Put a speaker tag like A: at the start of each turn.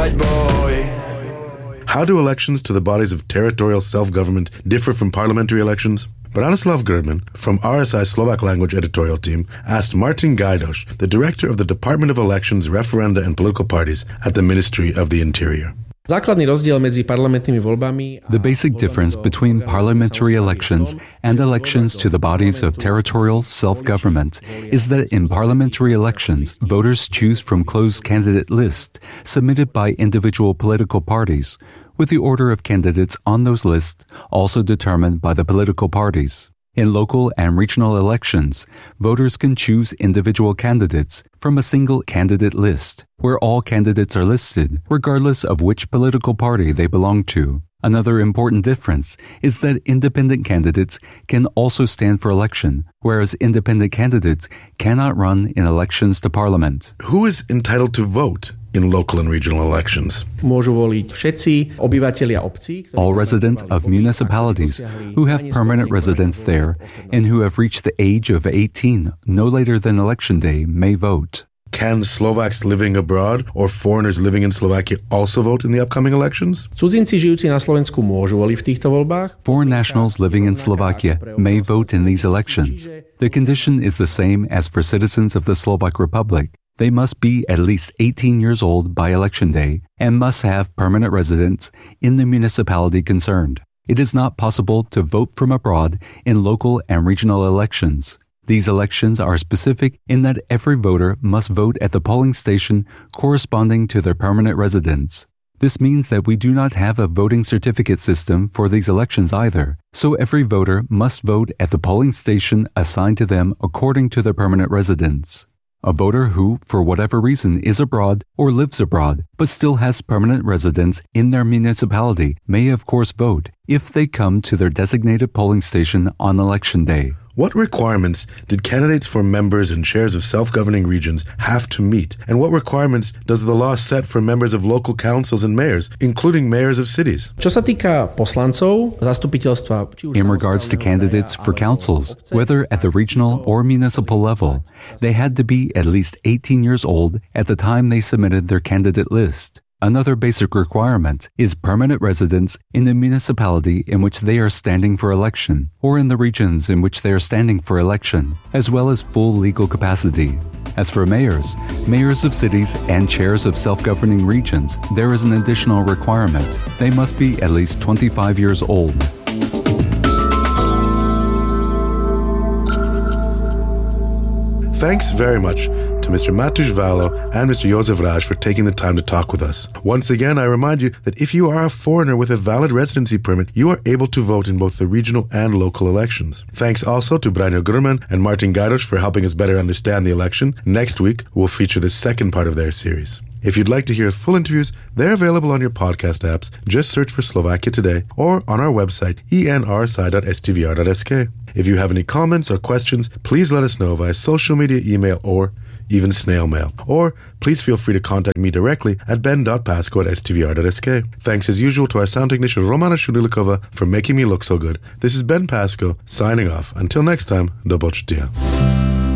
A: right boy.
B: How do elections to the bodies of territorial self-government differ from parliamentary elections? Branislav Gerdman from RSI Slovak language editorial team asked Martin Gajdoš, the director of the Department of Elections, Referenda and Political Parties at the Ministry of the Interior.
C: The basic difference between parliamentary elections and elections to the bodies of territorial self-government is that in parliamentary elections, voters choose from closed candidate lists submitted by individual political parties, with the order of candidates on those lists also determined by the political parties. In local and regional elections, voters can choose individual candidates from a single candidate list, where all candidates are listed, regardless of which political party they belong to. Another important difference is that independent candidates can also stand for election, whereas independent candidates cannot run in elections to parliament.
B: Who is entitled to vote in local and regional elections?
C: All residents of municipalities who have permanent residence there and who have reached the age of 18 no later than election day may vote.
B: Can Slovaks living abroad or foreigners living in Slovakia also vote in the upcoming elections?
C: Foreign nationals living in Slovakia may vote in these elections. The condition is the same as for citizens of the Slovak Republic. They must be at least 18 years old by election day and must have permanent residence in the municipality concerned. It is not possible to vote from abroad in local and regional elections. These elections are specific in that every voter must vote at the polling station corresponding to their permanent residence. This means that we do not have a voting certificate system for these elections either, so every voter must vote at the polling station assigned to them according to their permanent residence. A voter who, for whatever reason, is abroad or lives abroad, but still has permanent residence in their municipality may of course vote if they come to their designated polling station on election day.
B: What requirements did candidates for members and chairs of self-governing regions have to meet? And what requirements does the law set for members of local councils and mayors, including mayors of cities?
C: In regards to candidates for councils, whether at the regional or municipal level, they had to be at least 18 years old at the time they submitted their candidate list. Another basic requirement is permanent residence in the municipality in which they are standing for election, or in the regions in which they are standing for election, as well as full legal capacity. As for mayors of cities and chairs of self-governing regions, there is an additional requirement. They must be at least 25 years old.
B: Thanks very much to Mr. Matúš Váľo and Mr. Jozef Ráš for taking the time to talk with us. Once again, I remind you that if you are a foreigner with a valid residency permit, you are able to vote in both the regional and local elections. Thanks also to Branislav Gerdman and Martin Gajdoš for helping us better understand the election. Next week, we'll feature the second part of their series. If you'd like to hear full interviews, they're available on your podcast apps. Just search for Slovakia Today or on our website, enrsi.stvr.sk. If you have any comments or questions, please let us know via social media, email, or even snail mail. Or please feel free to contact me directly at ben.pasco@stvr.sk. Thanks as usual to our sound technician Romana Shudilikova for making me look so good. This is Ben Pasco signing off. Until next time, do počutia.